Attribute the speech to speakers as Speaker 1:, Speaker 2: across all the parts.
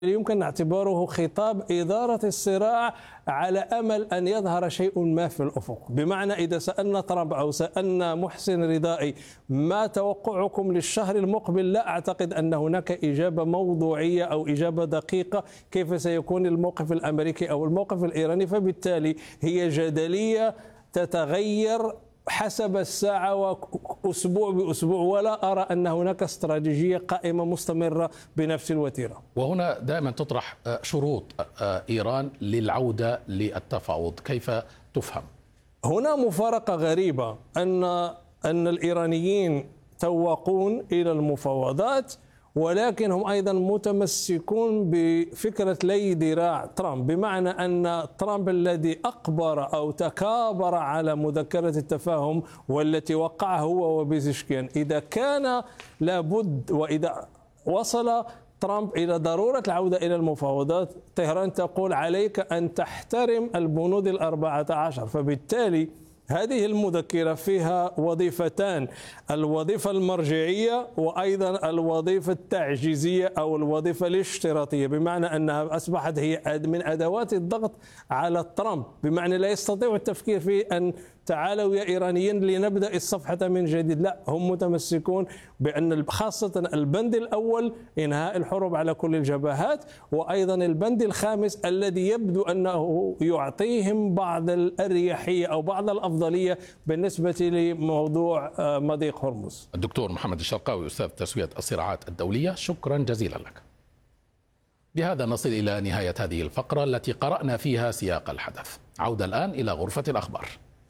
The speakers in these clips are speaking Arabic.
Speaker 1: يمكن اعتباره خطاب إدارة الصراع على أمل أن يظهر شيء ما في الأفق. بمعنى إذا سألنا ترامب أو سألنا محسن رضائي ما توقعكم للشهر المقبل، لا أعتقد أن هناك إجابة موضوعية أو إجابة دقيقة كيف سيكون الموقف الأمريكي أو الموقف الإيراني، فبالتالي هي جدلية تتغير حسب الساعة وأسبوع بأسبوع، ولا أرى أن هناك استراتيجية قائمة مستمرة بنفس الوتيرة.
Speaker 2: وهنا دائما تطرح شروط إيران للعودة للتفاوض، كيف تفهم؟
Speaker 1: هنا مفارقة غريبة أن الإيرانيين تواقون إلى المفاوضات، ولكن هم أيضا متمسكون بفكرة لي ذراع ترامب، بمعنى أن ترامب الذي أقبر أو تكابر على مذكرة التفاهم والتي وقعها هو وبيزشكيان، إذا كان لابد وإذا وصل ترامب إلى ضرورة العودة إلى المفاوضات، طهران تقول عليك أن تحترم البنود 14. فبالتالي هذه المذكرة فيها وظيفتان: الوظيفة المرجعية وأيضا الوظيفة التعجيزية أو الوظيفة الاشتراطية، بمعنى أنها أصبحت هي من أدوات الضغط على ترامب، بمعنى لا يستطيع التفكير في أن تعالوا يا إيرانيين لنبدأ الصفحة من جديد. لا، هم متمسكون بأن خاصة البند الأول إنهاء الحروب على كل الجبهات، وأيضا البند الخامس الذي يبدو أنه يعطيهم بعض الأريحية أو بعض الأفضلية بالنسبة لموضوع مضيق هرمز.
Speaker 2: الدكتور محمد الشرقاوي، أستاذ تسوية الصراعات الدولية، شكرا جزيلا لك. بهذا نصل إلى نهاية هذه الفقرة التي قرأنا فيها سياق الحدث. عودة الآن إلى غرفة الأخبار.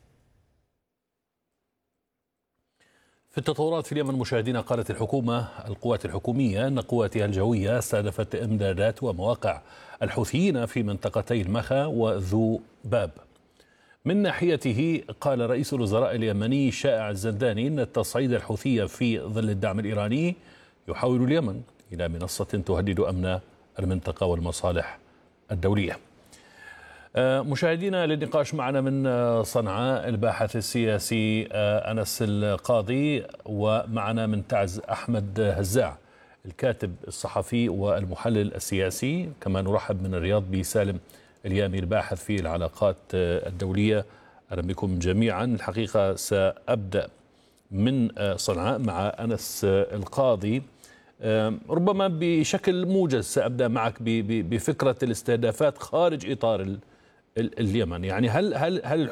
Speaker 3: في التطورات في اليمن مشاهدينا، قالت القوات الحكومية أن قواتها الجوية استهدفت إمدادات ومواقع الحوثيين في منطقتي المخا وذو باب. من ناحيته قال رئيس الوزراء اليمني شائع الزنداني أن التصعيد الحوثي في ظل الدعم الإيراني يحول اليمن إلى منصة تهدد أمن المنطقة والمصالح الدولية. مشاهدينا، للنقاش معنا من صنعاء الباحث السياسي أنس القاضي، ومعنا من تعز أحمد هزاع الكاتب الصحفي والمحلل السياسي. كما نرحب من الرياض بسالم اليامي الباحث في العلاقات الدولية. أهلا بكم جميعا. الحقيقة سأبدأ من صنعاء مع أنس القاضي، ربما بشكل موجز سأبدأ معك بفكرة الاستهدافات خارج إطار اليمن. يعني هل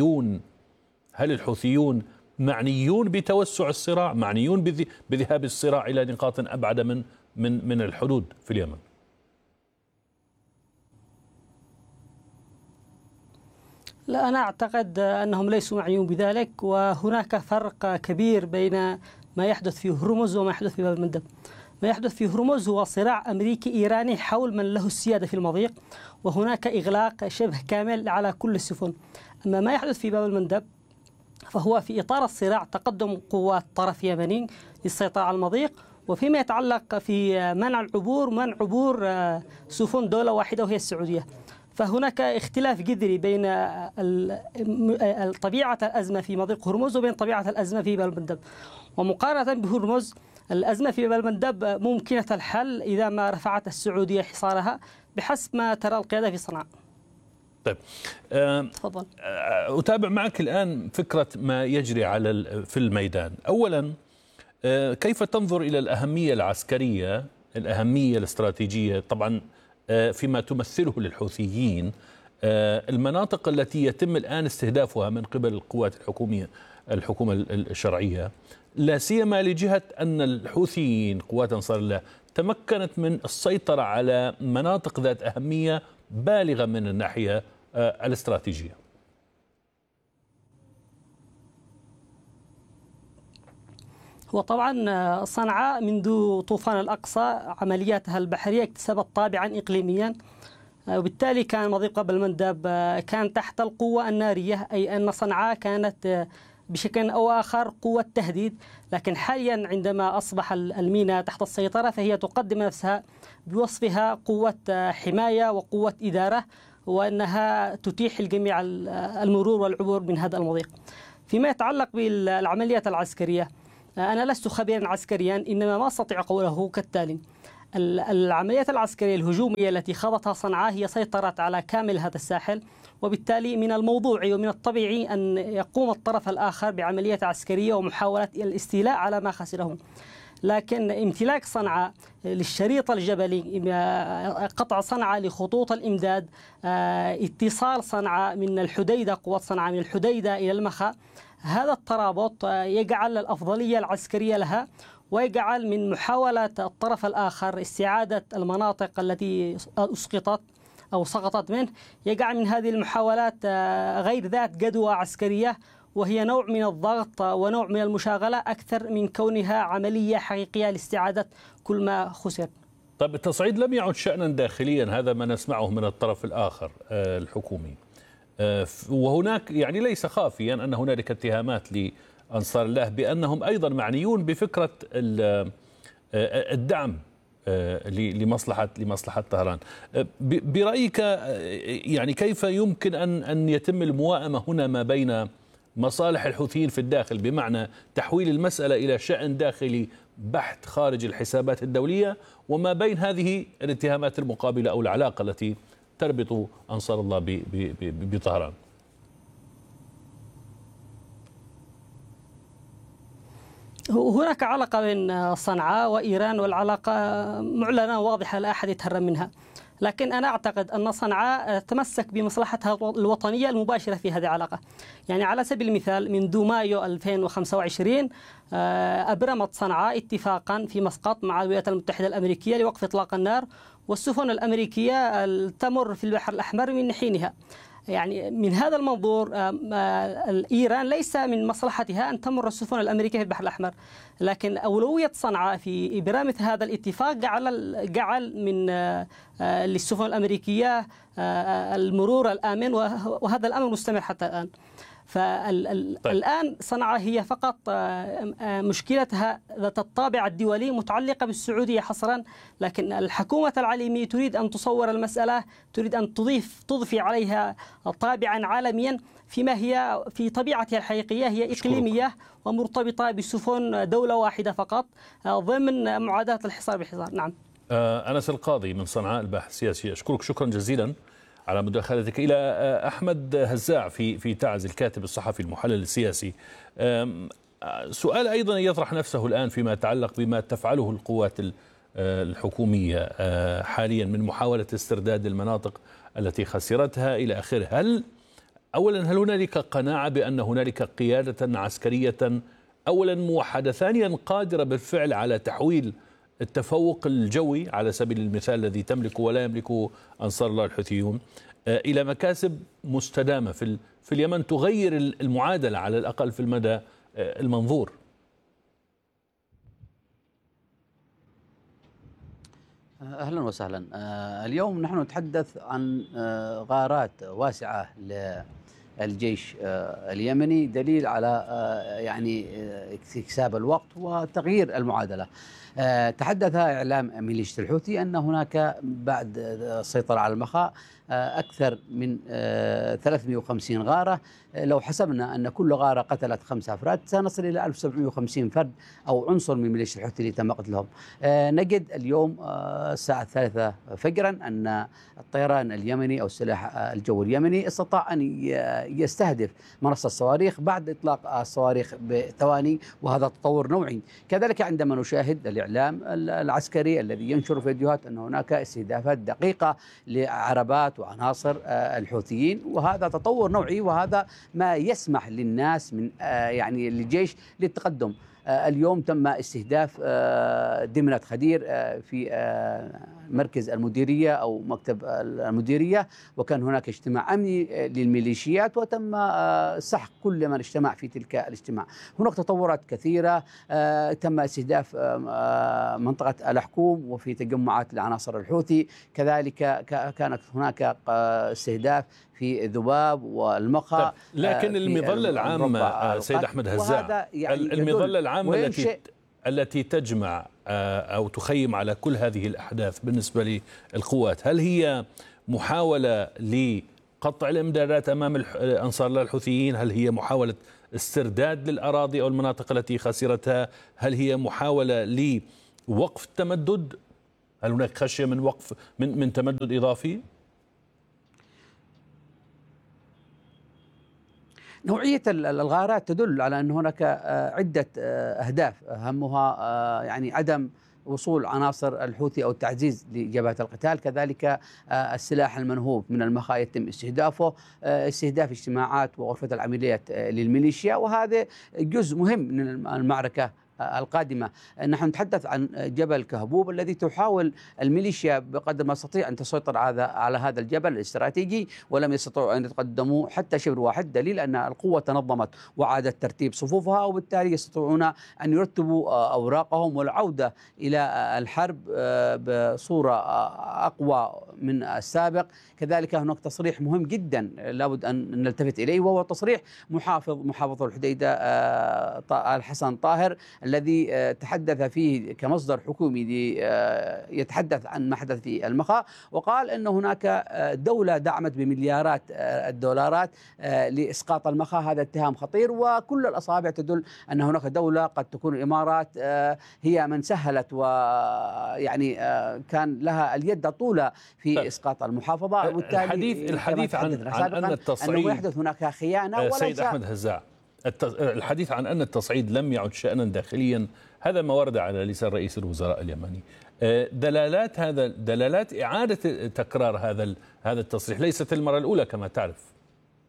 Speaker 3: الحوثيون معنيون بتوسع الصراع، معنيون بذهاب الصراع إلى نقاط أبعد من الحدود في اليمن؟
Speaker 4: لا، أنا أعتقد أنهم ليسوا معنيون بذلك، وهناك فرق كبير بين ما يحدث في هرمز وما يحدث في باب المندب. ما يحدث في هرمز هو صراع أمريكي إيراني حول من له السيادة في المضيق، وهناك إغلاق شبه كامل على كل السفن. أما ما يحدث في باب المندب فهو في إطار الصراع تقدم قوات طرف يمني للسيطرة على المضيق، وفيما يتعلق في منع عبور سفن دولة واحدة وهي السعودية. فهناك اختلاف جذري بين طبيعة الأزمة في مضيق هرمز وبين طبيعة الأزمة في باب المندب. ومقارنة بهرمز، الأزمة في باب المندب ممكنة الحل إذا ما رفعت السعودية حصارها بحسب ما ترى القيادة في صنعاء.
Speaker 3: طيب،
Speaker 4: تفضل.
Speaker 3: أتابع معك الآن فكرة ما يجري في الميدان. أولا، كيف تنظر إلى الأهمية العسكرية، الأهمية الاستراتيجية طبعا فيما تمثله للحوثيين المناطق التي يتم الآن استهدافها من قبل القوات الحكومة الشرعية، لا سيما لجهة أن الحوثيين قوات أنصار الله تمكنت من السيطرة على مناطق ذات أهمية بالغة من الناحية الاستراتيجية؟
Speaker 4: هو طبعا صنعاء منذ طوفان الأقصى عملياتها البحرية اكتسبت طابعا إقليميا، وبالتالي كان مضيق باب المندب كان تحت القوة النارية، أي أن صنعاء كانت بشكل أو آخر قوة تهديد. لكن حاليا عندما أصبح الميناء تحت السيطرة فهي تقدم نفسها بوصفها قوة حماية وقوة إدارة، وأنها تتيح الجميع المرور والعبور من هذا المضيق. فيما يتعلق بالعمليات العسكرية، أنا لست خبيرا عسكريا، إنما ما أستطيع قوله كالتالي: العمليات العسكرية الهجومية التي خاضتها صنعاء هي سيطرت على كامل هذا الساحل، وبالتالي من الموضوعي ومن الطبيعي أن يقوم الطرف الآخر بعملية عسكرية ومحاولة الاستيلاء على ما خسره. لكن امتلاك صنعاء للشريط الجبلي، قطع صنعاء لخطوط الإمداد، اتصال صنعاء من الحديدة، قوات صنعاء من الحديدة إلى المخا، هذا الترابط يجعل الأفضلية العسكرية لها، ويجعل من محاولة الطرف الآخر استعادة المناطق التي أسقطت أو سقطت منه، يجعل من هذه المحاولات غير ذات جدوى عسكرية، وهي نوع من الضغط ونوع من المشاغلة أكثر من كونها عملية حقيقية لاستعادة كل ما خسر.
Speaker 3: طيب التصعيد لم يعد شأنا داخليا، هذا ما نسمعه من الطرف الآخر الحكومي، وهناك يعني ليس خافيا أن هنالك اتهامات لأنصار الله بأنهم أيضا معنيون بفكرة الدعم لمصلحة طهران. برأيك يعني كيف يمكن أن يتم الموائمة هنا ما بين مصالح الحوثيين في الداخل، بمعنى تحويل المسألة إلى شأن داخلي بحت خارج الحسابات الدولية، وما بين هذه الاتهامات المقابلة أو العلاقة التي تربط أنصار الله بطهران؟
Speaker 4: هناك علاقة بين صنعاء وإيران، والعلاقة معلنة واضحة لا أحد يتهرب منها، لكن أنا أعتقد أن صنعاء تمسك بمصلحتها الوطنية المباشرة في هذه العلاقة. يعني على سبيل المثال منذ مايو 2025 أبرمت صنعاء اتفاقا في مسقط مع الولايات المتحدة الأمريكية لوقف إطلاق النار، والسفن الأمريكية تمر في البحر الأحمر من حينها. يعني من هذا المنظور إيران ليس من مصلحتها أن تمر السفن الأمريكية في البحر الأحمر، لكن أولوية صنعاء في إبرام هذا الاتفاق جعل من للسفن الأمريكية المرور الآمن، وهذا الأمر مستمر حتى الآن. فالآن صنعاء هي فقط مشكلتها ذات الطابع الدولي متعلقة بالسعودية حصرا، لكن الحكومة العالمية تريد أن تصور المسألة، تريد أن تضفي عليها طابعا عالميا، فيما هي في طبيعتها الحقيقية هي إقليمية ومرتبطة بسفن دولة واحدة فقط ضمن معاداة الحصار بحصار. نعم.
Speaker 3: أنس القاضي من صنعاء الباحث السياسي، أشكرك شكرا جزيلا على مداخلتك. إلى أحمد هزاع في تعز الكاتب الصحفي المحلل السياسي، سؤال أيضا يطرح نفسه الآن فيما يتعلق بما تفعله القوات الحكومية حاليا من محاولة استرداد المناطق التي خسرتها إلى آخره. هل هنالك قناعة بأن هنالك قيادة عسكرية أولا موحدة، ثانيا قادرة بالفعل على تحويل التفوق الجوي على سبيل المثال الذي تملكه ولا يملكه أنصار الله الحوثيون إلى مكاسب مستدامة في اليمن تغير المعادلة على الأقل في المدى المنظور؟
Speaker 5: أهلا وسهلا. اليوم نحن نتحدث عن غارات واسعة للجيش اليمني، دليل على يعني اكتساب الوقت وتغيير المعادلة. تحدث إعلام ميليشيا الحوثي أن هناك بعد السيطرة على المخا أكثر من 350 غارة. لو حسبنا أن كل غارة قتلت 5 أفراد سنصل إلى 1750 فرد أو عنصر من ميليشيا الحوثي اللي تم قتلهم. نجد اليوم الساعة 3 فجرا أن الطيران اليمني أو السلاح الجوي اليمني استطاع أن يستهدف منصة الصواريخ بعد إطلاق الصواريخ بثواني، وهذا تطور نوعي. كذلك عندما نشاهد الإعلام العسكري الذي ينشر فيديوهات أن هناك استهدافات دقيقة لعربات وعناصر الحوثيين، وهذا تطور نوعي، وهذا ما يسمح للناس من يعني للجيش للتقدم. اليوم تم استهداف دمنة خدير في مركز المديرية أو مكتب المديرية، وكان هناك اجتماع أمني للميليشيات وتم سحق كل من اجتمع في تلك الاجتماع. هناك تطورات كثيرة، تم استهداف منطقة الحكوم وفي تجمعات لعناصر الحوثي، كذلك كانت هناك استهداف في ذباب والمخا.
Speaker 3: لكن المظلة العامة سيد أحمد هزاع، يعني المظلة العامة التي تجمع أو تخيم على كل هذه الأحداث بالنسبة للقوات، هل هي محاولة لقطع الإمدادات أمام أنصار الله الحوثيين؟ هل هي محاولة استرداد للأراضي أو المناطق التي خسرتها؟ هل هي محاولة لوقف التمدد؟ هل هناك خشية من وقف من تمدد إضافي؟
Speaker 5: نوعية الغارات تدل على أن هناك عدة أهداف، أهمها يعني عدم وصول عناصر الحوثي أو التعزيز لجبهة القتال، كذلك السلاح المنهوب من المخا يتم استهدافه، استهداف اجتماعات وغرفة العمليات للميليشيا، وهذا جزء مهم من المعركة القادمة. نحن نتحدث عن جبل كهبوب الذي تحاول الميليشيا بقدر ما تستطيع أن تسيطر على هذا الجبل الاستراتيجي، ولم يستطيعوا أن يتقدموا حتى شبر واحد، دليل أن القوة تنظمت وعادت ترتيب صفوفها، وبالتالي يستطيعون أن يرتبوا أوراقهم والعودة إلى الحرب بصورة أقوى من السابق. كذلك هناك تصريح مهم جدا لابد أن نلتفت إليه، وهو تصريح محافظ الحديدة الحسن طاهر، الذي تحدث فيه كمصدر حكومي يتحدث عن ما حدث في المخا، وقال أن هناك دولة دعمت بمليارات الدولارات لإسقاط المخا. هذا اتهام خطير، وكل الأصابع تدل أن هناك دولة قد تكون الإمارات هي من سهلت ويعني كان لها اليد الطولة في إسقاط المحافظة.
Speaker 3: وبالتالي الحديث عن أن التصعيد
Speaker 5: أنه يحدث هناك خيانة.
Speaker 3: سيد أحمد هزاع، الحديث عن أن التصعيد لم يعد شأنا داخليا، هذا ما ورد على لسان رئيس الوزراء اليمني. دلالات إعادة تكرار هذا التصريح ليست المرة الأولى كما تعرف.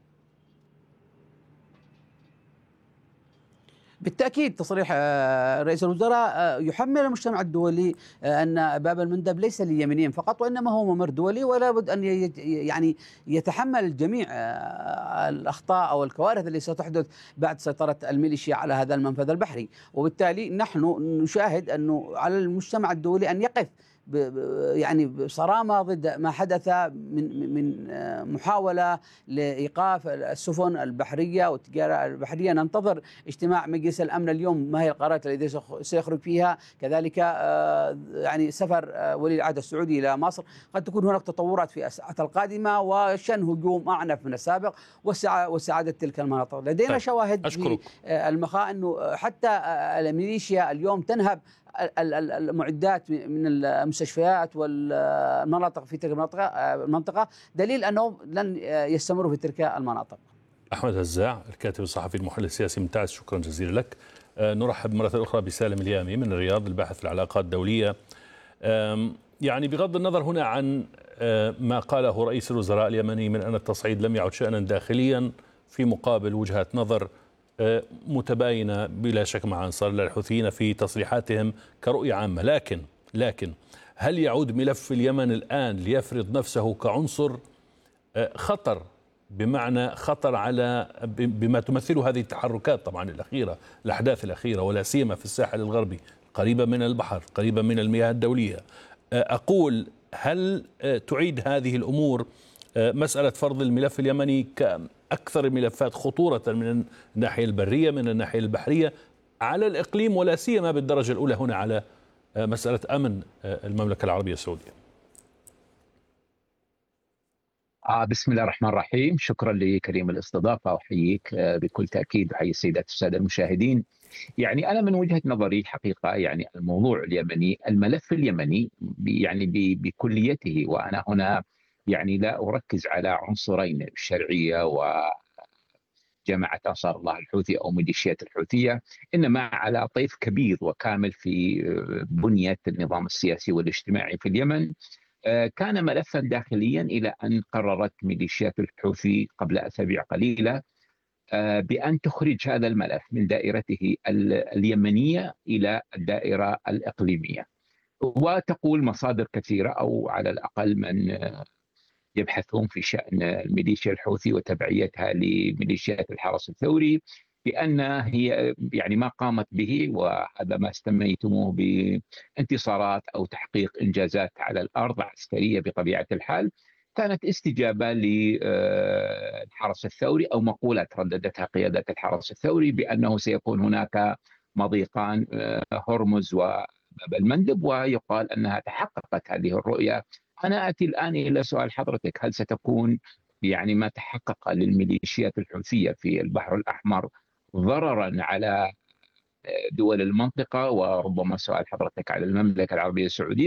Speaker 5: بالتأكيد تصريح رئيس الوزراء يحمل المجتمع الدولي أن باب المندب ليس لليمنيين فقط، وإنما هو ممر دولي، ولا بد أن يعني يتحمل الجميع الأخطاء أو الكوارث التي ستحدث بعد سيطرة الميليشيا على هذا المنفذ البحري. وبالتالي نحن نشاهد أنه على المجتمع الدولي أن يقف يعني بصرامة ضد ما حدث من محاولة لإيقاف السفن البحرية والتجارة البحرية. ننتظر اجتماع مجلس الأمن اليوم، ما هي القرارات التي سيخرج فيها، كذلك يعني سفر ولي العهد السعودي إلى مصر. قد تكون هناك تطورات في الساعات القادمة وشن هجوم أعنف من السابق وسعادة تلك المناطق. لدينا شواهد في المخا أنه حتى الميليشيا اليوم تنهب المعدات من المستشفيات والمناطق في تلك المنطقة، دليل أنهم لن يستمروا في تلك المناطق.
Speaker 3: أحمد هزاع، الكاتب الصحفي المحلل السياسي من تعز، شكرا جزيلا لك. نرحب مرة أخرى بسالم اليامي من الرياض، الباحث في العلاقات الدولية. يعني بغض النظر هنا عن ما قاله رئيس الوزراء اليمني من أن التصعيد لم يعد شأنا داخليا، في مقابل وجهات نظر متباينة بلا شك مع أنصار الله الحوثيين في تصريحاتهم كرؤية عامة، لكن هل يعود ملف اليمن الآن ليفرض نفسه كعنصر خطر، بمعنى خطر على بما تمثله هذه التحركات طبعا الأخيرة، الأحداث الأخيرة، ولا سيما في الساحل الغربي قريبة من البحر، قريبة من المياه الدولية؟ أقول هل تعيد هذه الأمور مسألة فرض الملف اليمني كأكثر الملفات خطورة من الناحية البرية من الناحية البحرية على الإقليم، ولا سيما بالدرجة الأولى هنا على مسألة أمن المملكة العربية السعودية؟
Speaker 6: بسم الله الرحمن الرحيم. شكرا لكريم الاستضافة، وأحييك بكل تأكيد، وحيي السيدات والسادة المشاهدين. يعني أنا من وجهة نظري الحقيقة يعني الموضوع اليمني، الملف اليمني يعني بكليته، وأنا هنا يعني لا أركز على عنصرين، الشرعية وجماعة أنصار الله الحوثي أو ميليشيات الحوثية، إنما على طيف كبير وكامل في بنية النظام السياسي والاجتماعي في اليمن. كان ملفا داخليا إلى أن قررت ميليشيات الحوثي قبل أسابيع قليلة بأن تخرج هذا الملف من دائرته اليمنية إلى الدائرة الإقليمية. وتقول مصادر كثيرة، أو على الأقل من يبحثون في شأن الميليشيا الحوثي وتبعيتها لميليشيات الحرس الثوري، بأن هي يعني ما قامت به، وهذا ما سميتموه بانتصارات أو تحقيق إنجازات على الأرض عسكرية بطبيعة الحال، كانت استجابة للحرس الثوري، أو مقولة رددتها قيادة الحرس الثوري بأنه سيكون هناك مضيقان، هرمز وباب المندب، ويقال أنها تحققت هذه الرؤية. أنا أتي الآن إلى سؤال حضرتك، هل ستكون يعني ما تحقق للميليشيات الحوثية في البحر الأحمر ضررا على دول المنطقة، وربما سؤال حضرتك على المملكة العربية السعودية؟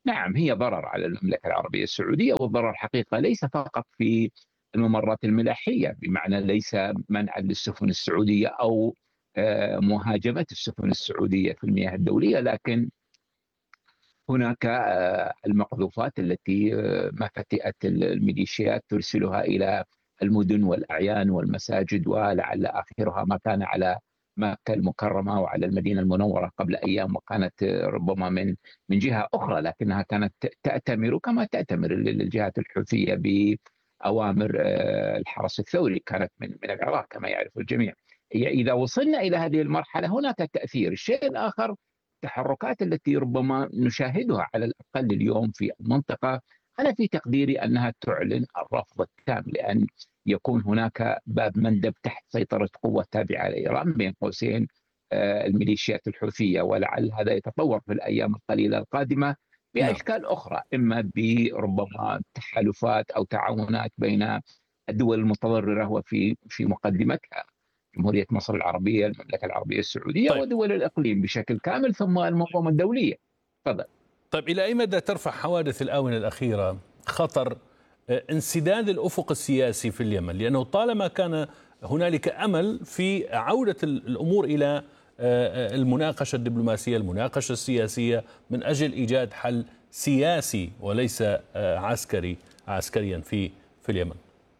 Speaker 6: نعم، هي ضرر على المملكة العربية السعودية، والضرر حقيقة ليس فقط في الممرات الملاحية، بمعنى ليس منعا للسفن السعودية أو مهاجمة السفن السعودية في المياه الدولية، لكن هناك المقذوفات التي مفاتيح الميليشيات ترسلها إلى المدن والأعيان والمساجد، ولعل آخرها ما كان على مكة المكرمة وعلى المدينة المنورة قبل أيام، وكانت ربما من جهة أخرى، لكنها كانت تأتمر كما تأتمر الجهات الحوثية بأوامر الحرس الثوري، كانت من العراق كما يعرف الجميع. إذا وصلنا إلى هذه المرحلة هناك تأثير. الشيء الآخر، التحركات التي ربما نشاهدها على الأقل اليوم في المنطقة، أنا في تقديري أنها تعلن الرفض التام، لأن يكون هناك باب مندب تحت سيطرة قوة تابعة لإيران، بين قوسين الميليشيات الحوثية، ولعل هذا يتطور في الأيام القليلة القادمة بأشكال أخرى، إما بربما تحالفات أو تعاونات بين الدول المتضررة وفي مقدمتها جمهورية مصر العربية، المملكة العربية السعودية، ودول الإقليم بشكل كامل، ثم المنظومة الدولية. تفضل.
Speaker 3: طيب، إلى أي مدى ترفع حوادث الآونة الأخيرة خطر انسداد الأفق السياسي في اليمن؟ لأنه طالما كان هنالك أمل في عودة الأمور إلى المناقشة الدبلوماسية، المناقشة السياسية، من أجل إيجاد حل سياسي وليس عسكريا في اليمن.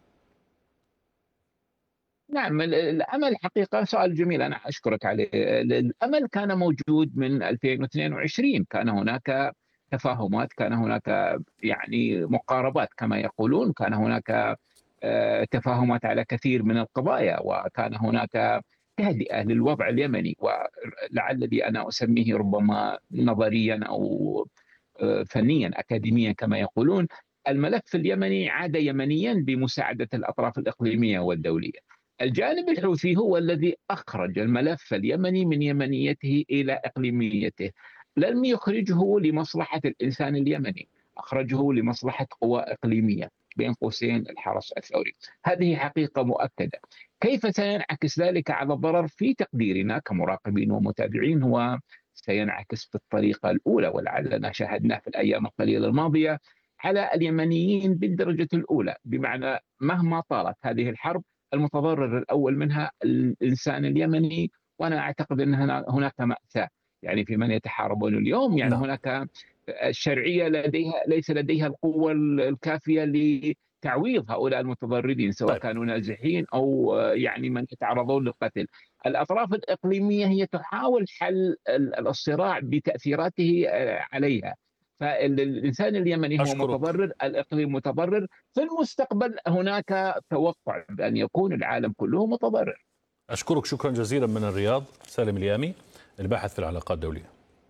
Speaker 6: نعم، الأمل حقيقة سؤال جميل، أنا أشكرك عليه. الأمل كان موجود من 2022، كان هناك تفاهمات، كان هناك يعني مقاربات كما يقولون، كان هناك تفاهمات على كثير من القضايا، وكان هناك تهدئة للوضع اليمني، ولعلني أنا أسميه ربما نظريا أو فنيا أكاديميا كما يقولون، الملف اليمني عاد يمنيا بمساعدة الأطراف الإقليمية والدولية. الجانب الحوثي هو الذي أخرج الملف اليمني من يمنيته إلى إقليميته، لم يخرجه لمصلحة الإنسان اليمني، أخرجه لمصلحة قوى إقليمية، بين قوسين الحرس الثوري. هذه حقيقة مؤكدة. كيف سينعكس ذلك على الضرر؟ في تقديرنا كمراقبين ومتابعين هو سينعكس بالطريقة الأولى، ولعلنا شاهدناه في الأيام القليلة الماضية، على اليمنيين بالدرجة الأولى، بمعنى مهما طالت هذه الحرب المتضرر الأول منها الإنسان اليمني، وأنا أعتقد أن هناك مأساة يعني في من يتحاربون اليوم، يعني هناك الشرعية ليس لديها القوة الكافية لتعويض هؤلاء المتضررين، سواء كانوا نازحين أو يعني من يتعرضون للقتل. الأطراف الإقليمية هي تحاول حل الصراع بتأثيراته عليها، فالإنسان اليمني هو متضرر، الإقليم متضرر، في المستقبل هناك توقع بأن يكون العالم كله متضرر.
Speaker 3: أشكرك شكرا جزيلا من الرياض سالم اليامي، الباحث في العلاقات الدولية.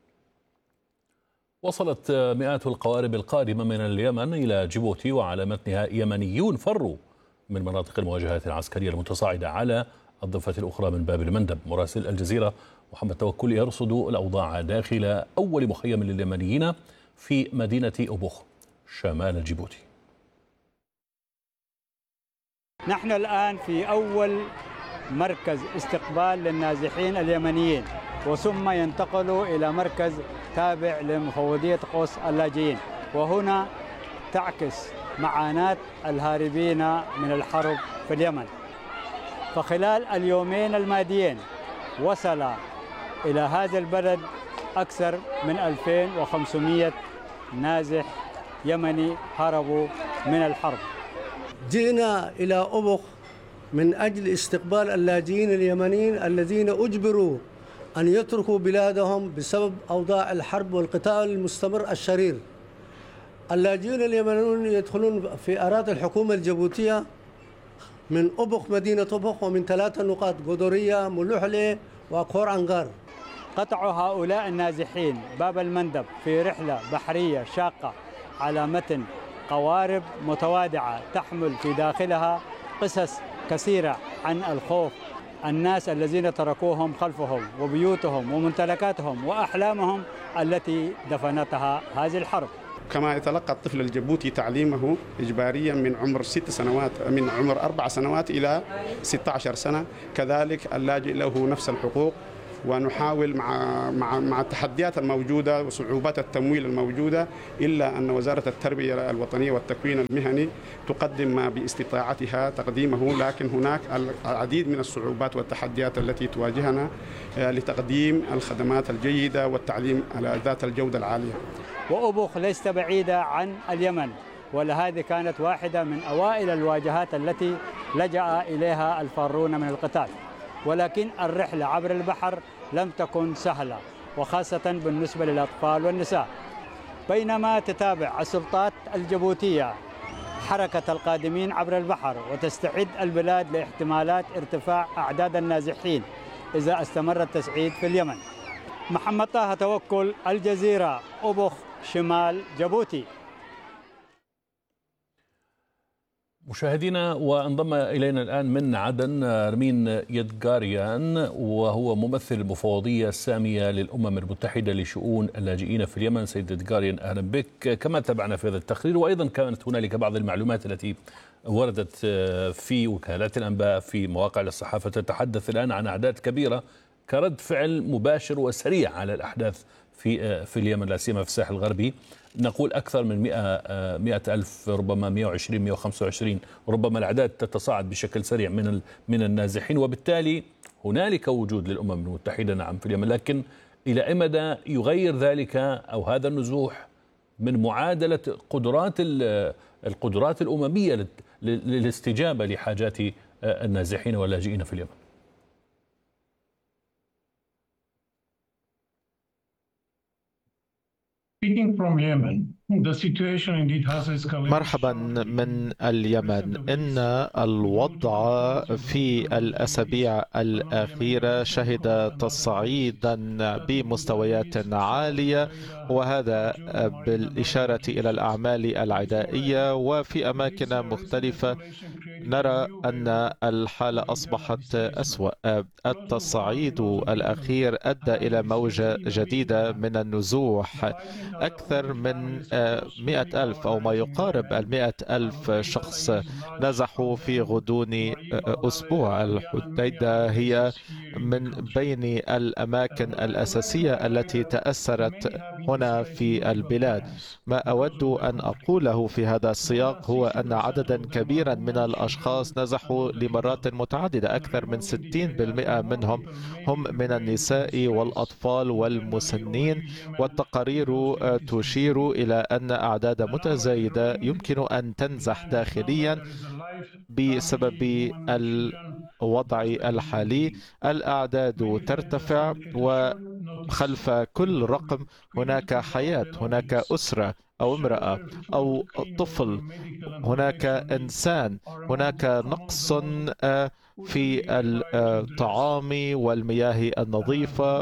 Speaker 3: وصلت مئات القوارب القادمة من اليمن إلى جيبوتي، وعلى متنها يمنيون فروا من مناطق المواجهات العسكرية المتصاعدة على الضفة الأخرى من باب المندب. مراسل الجزيرة محمد توكل يرصد الأوضاع داخل أول مخيم لليمنيين في مدينة أبوخ شمال جيبوتي.
Speaker 7: نحن الآن في أول مركز استقبال للنازحين اليمنيين، وثم ينتقلوا إلى مركز تابع لمفوضية قوس اللاجئين، وهنا تعكس معاناة الهاربين من الحرب في اليمن. فخلال اليومين الماضيين وصل إلى هذا البلد أكثر من 2500 نازح يمني هربوا من الحرب.
Speaker 8: جئنا إلى أبوخ من أجل استقبال اللاجئين اليمنيين الذين أجبروا أن يتركوا بلادهم بسبب أوضاع الحرب والقتال المستمر الشرير. اللاجئين اليمنيون يدخلون في أراضي الحكومة الجيبوتية من أبوخ، مدينة أبوخ، ومن 3 نقاط: قدورية، ملوحلة، وكور عنقار.
Speaker 7: قطعوا هؤلاء النازحين باب المندب في رحلة بحرية شاقة على متن قوارب متوادعة تحمل في داخلها قصص كثيرة عن الخوف، الناس الذين تركوهم خلفهم وبيوتهم وممتلكاتهم وأحلامهم التي دفنتها هذه الحرب.
Speaker 9: كما يتلقى الطفل الجيبوتي تعليمه إجباريا من عمر 6 سنوات، من عمر 4 سنوات إلى 16 سنة، كذلك اللاجئ له نفس الحقوق، ونحاول مع التحديات الموجودة وصعوبات التمويل الموجودة، إلا أن وزارة التربية الوطنية والتكوين المهني تقدم ما باستطاعتها تقديمه، لكن هناك العديد من الصعوبات والتحديات التي تواجهنا لتقديم الخدمات الجيدة والتعليم على ذات الجودة العالية.
Speaker 7: وأبوخ ليست بعيدة عن اليمن، ولهذه كانت واحدة من أوائل الواجهات التي لجأ إليها الفارون من القتال، ولكن الرحلة عبر البحر لم تكن سهلة، وخاصة بالنسبة للأطفال والنساء. بينما تتابع السلطات الجيبوتية حركة القادمين عبر البحر وتستعد البلاد لاحتمالات ارتفاع أعداد النازحين إذا استمر التصعيد في اليمن. محمد طه توكل، الجزيرة، أبوخ، شمال جيبوتي.
Speaker 3: مشاهدينا، وانضم إلينا الآن من عدن رمين يدغاريان، وهو ممثل المفوضية السامية للأمم المتحدة لشؤون اللاجئين في اليمن. سيد يدغاريان، أهلا بك. كما تابعنا في هذا التقرير، وأيضا كانت هنالك بعض المعلومات التي وردت في وكالات الأنباء في مواقع الصحافة تتحدث الآن عن أعداد كبيرة كرد فعل مباشر وسريع على الأحداث في اليمن، لا سيما في الساحل الغربي. نقول أكثر من 100 ألف، ربما 120 125، ربما الأعداد تتصاعد بشكل سريع من النازحين، وبالتالي هنالك وجود للأمم المتحدة نعم في اليمن. لكن إلى أي مدى يغير ذلك أو هذا النزوح من معادلة القدرات الأممية للاستجابة لحاجات النازحين واللاجئين في اليمن؟
Speaker 10: مرحبا من اليمن. إن الوضع في الأسابيع الأخيرة شهد تصعيدا بمستويات عالية، وهذا بالإشارة إلى الأعمال العدائية، وفي أماكن مختلفة نرى أن الحالة أصبحت أسوأ. التصعيد الأخير أدى إلى موجة جديدة من النزوح. أكثر من 100 ألف أو ما يقارب 100 ألف شخص نزحوا في غضون أسبوع. الحديدة هي من بين الأماكن الأساسية التي تأثرت هنا في البلاد. ما أود أن أقوله في هذا السياق هو أن عددا كبيرا من الأشخاص نزحوا لمرات متعددة. أكثر من 60% منهم هم من النساء والأطفال والمسنين، والتقارير تشير إلى أن أعداد متزايدة يمكن أن تنزح داخليا بسبب الوضع الحالي. الأعداد ترتفع، وخلف كل رقم هناك حياة، هناك أسرة أو امرأة أو طفل، هناك إنسان، هناك نقص في الطعام والمياه النظيفة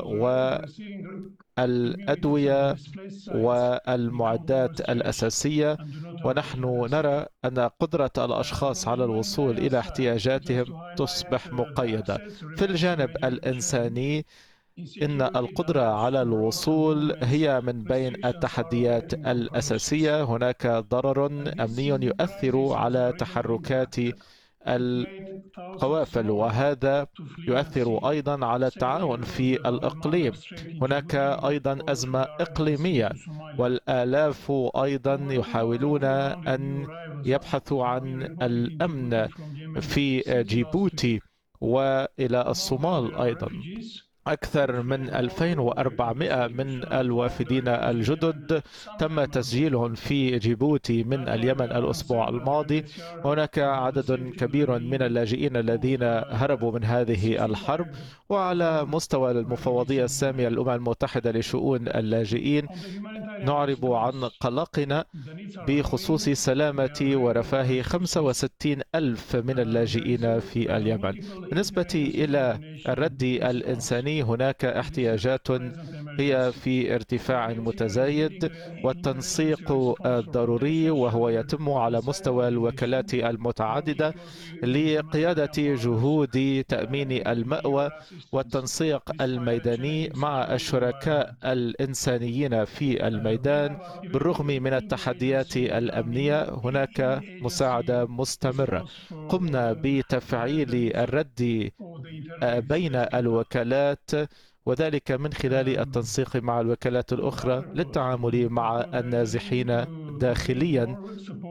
Speaker 10: والأدوية والمعدات الأساسية. ونحن نرى أن قدرة الأشخاص على الوصول إلى احتياجاتهم تصبح مقيدة. في الجانب الإنساني، إن القدرة على الوصول هي من بين التحديات الأساسية. هناك ضرر أمني يؤثر على تحركات القوافل، وهذا يؤثر أيضا على التعاون في الإقليم. هناك أيضا أزمة إقليمية، والآلاف أيضا يحاولون أن يبحثوا عن الأمن في جيبوتي وإلى الصومال أيضا. أكثر من 2400 من الوافدين الجدد تم تسجيلهم في جيبوتي من اليمن الأسبوع الماضي. هناك عدد كبير من اللاجئين الذين هربوا من هذه الحرب. وعلى مستوى المفوضية السامية للأمم المتحدة لشؤون اللاجئين نعرب عن قلقنا بخصوص سلامة ورفاه 65 ألف من اللاجئين في اليمن. بالنسبة إلى الرد الإنساني، هناك احتياجات هي في ارتفاع متزايد، والتنسيق الضروري وهو يتم على مستوى الوكالات المتعددة لقيادة جهود تأمين المأوى والتنسيق الميداني مع الشركاء الإنسانيين في الميدان. بالرغم من التحديات الأمنية هناك مساعدة مستمرة. قمنا بتفعيل الرد بين الوكالات وذلك من خلال التنسيق مع الوكالات الأخرى للتعامل مع النازحين داخليا